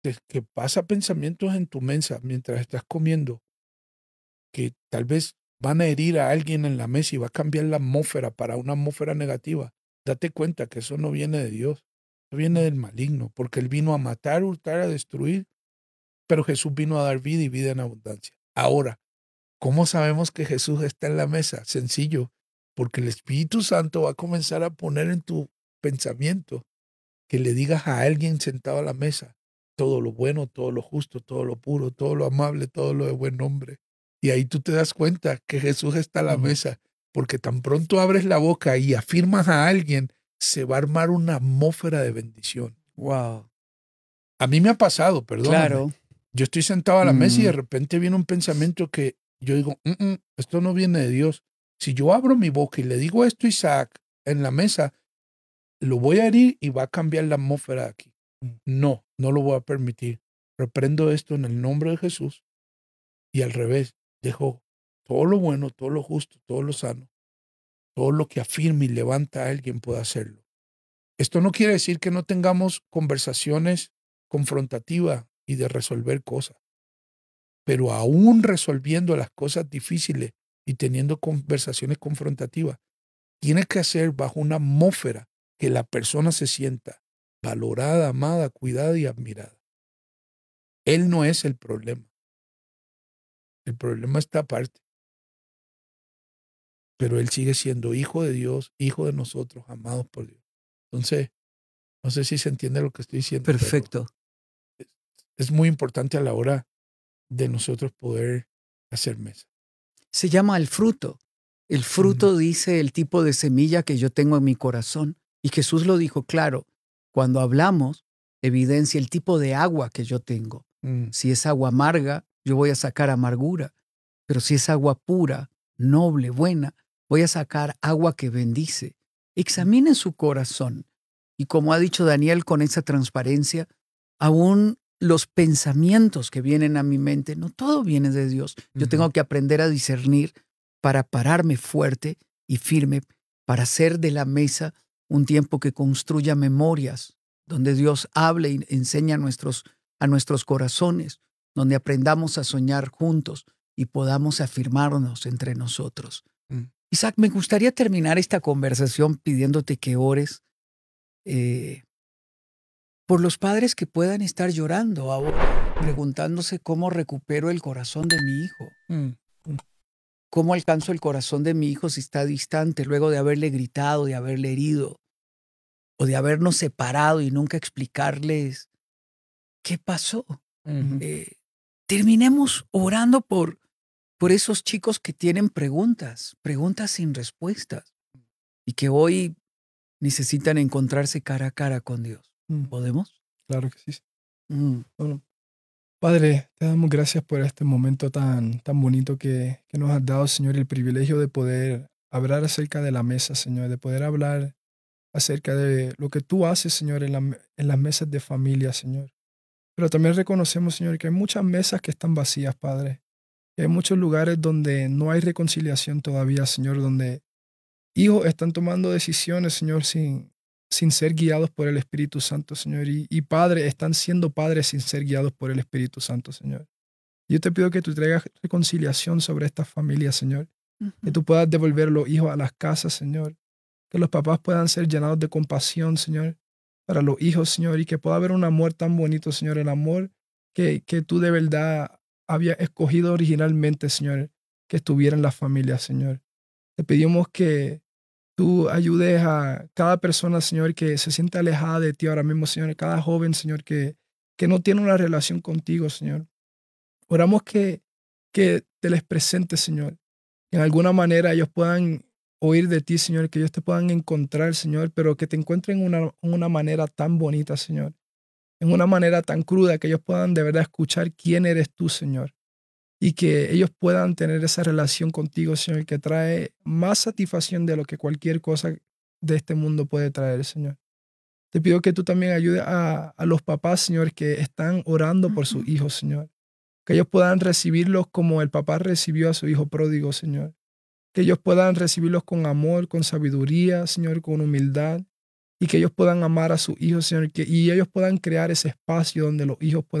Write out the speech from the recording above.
que pasa pensamientos en tu mesa mientras estás comiendo que tal vez van a herir a alguien en la mesa y va a cambiar la atmósfera para una atmósfera negativa, date cuenta que eso no viene de Dios, eso viene del maligno, porque Él vino a matar, hurtar, a destruir, pero Jesús vino a dar vida y vida en abundancia. Ahora, ¿cómo sabemos que Jesús está en la mesa? Sencillo, porque el Espíritu Santo va a comenzar a poner en tu pensamiento que le digas a alguien sentado a la mesa todo lo bueno, todo lo justo, todo lo puro, todo lo amable, todo lo de buen nombre. Y ahí tú te das cuenta que Jesús está a la mesa, porque tan pronto abres la boca y afirmas a alguien, se va a armar una atmósfera de bendición. Wow. A mí me ha pasado, perdóname. Claro. Yo estoy sentado a la mesa y de Mm. repente viene un pensamiento que yo digo, esto no viene de Dios. Si yo abro mi boca y le digo esto a Isaac en la mesa, lo voy a herir y va a cambiar la atmósfera de aquí. No, no lo voy a permitir. Reprendo esto en el nombre de Jesús y al revés, dejo todo lo bueno, todo lo justo, todo lo sano, todo lo que afirme y levanta a alguien pueda hacerlo. Esto no quiere decir que no tengamos conversaciones confrontativas y de resolver cosas, pero aún resolviendo las cosas difíciles y teniendo conversaciones confrontativas, tiene que ser bajo una atmósfera que la persona se sienta valorada, amada, cuidada y admirada. Él no es el problema. El problema está aparte. Pero él sigue siendo hijo de Dios, hijo de nosotros, amados por Dios. Entonces, no sé si se entiende lo que estoy diciendo, pero Perfecto. es muy importante a la hora de nosotros poder hacer mesa. Se llama el fruto. El fruto dice el tipo de semilla que yo tengo en mi corazón. Y Jesús lo dijo claro. Cuando hablamos, evidencia el tipo de agua que yo tengo. Si es agua amarga, yo voy a sacar amargura. Pero si es agua pura, noble, buena, voy a sacar agua que bendice. Examinen su corazón. Y como ha dicho Daniel con esa transparencia, aún los pensamientos que vienen a mi mente, no todo viene de Dios. Yo tengo que aprender a discernir para pararme fuerte y firme, para hacer de la mesa un tiempo que construya memorias, donde Dios hable y enseña a nuestros corazones, donde aprendamos a soñar juntos y podamos afirmarnos entre nosotros. Isaac, me gustaría terminar esta conversación pidiéndote que ores por los padres que puedan estar llorando ahora, preguntándose cómo recupero el corazón de mi hijo. ¿Cómo alcanzo el corazón de mi hijo si está distante luego de haberle gritado, de haberle herido o de habernos separado y nunca explicarles qué pasó? Terminemos orando por esos chicos que tienen preguntas sin respuestas y que hoy necesitan encontrarse cara a cara con Dios. ¿Podemos? Claro que sí. Bueno, Padre, te damos gracias por este momento tan bonito que nos has dado, Señor, el privilegio de poder hablar acerca de la mesa, Señor, de poder hablar acerca de lo que tú haces, Señor, en las mesas de familia, Señor. Pero también reconocemos, Señor, que hay muchas mesas que están vacías, Padre. Que hay muchos lugares donde no hay reconciliación todavía, Señor, donde hijos están tomando decisiones, Señor, sin ser guiados por el Espíritu Santo, Señor. Y padres están siendo padres sin ser guiados por el Espíritu Santo, Señor. Yo te pido que tú traigas reconciliación sobre estas familias, Señor. Que tú puedas devolver los hijos a las casas, Señor. Que los papás puedan ser llenados de compasión, Señor, para los hijos, Señor. Y que pueda haber un amor tan bonito, Señor. El amor que tú de verdad habías escogido originalmente, Señor, que estuviera en las familias, Señor. Te pedimos que tú ayudes a cada persona, Señor, que se siente alejada de ti ahora mismo, Señor. Cada joven, Señor, que no tiene una relación contigo, Señor. Oramos que te les presentes, Señor. Que en alguna manera ellos puedan oír de ti, Señor. Que ellos te puedan encontrar, Señor. Pero que te encuentren una manera tan bonita, Señor. En una manera tan cruda que ellos puedan de verdad escuchar quién eres tú, Señor. Y que ellos puedan tener esa relación contigo, Señor, que trae más satisfacción de lo que cualquier cosa de este mundo puede traer, Señor. Te pido que tú también ayudes a los papás, Señor, que están orando por sus hijos, Señor. Que ellos puedan recibirlos como el papá recibió a su hijo pródigo, Señor. Que ellos puedan recibirlos con amor, con sabiduría, Señor, con humildad. y que ellos puedan amar a sus hijos, Señor, y ellos puedan crear ese espacio donde los hijos puedan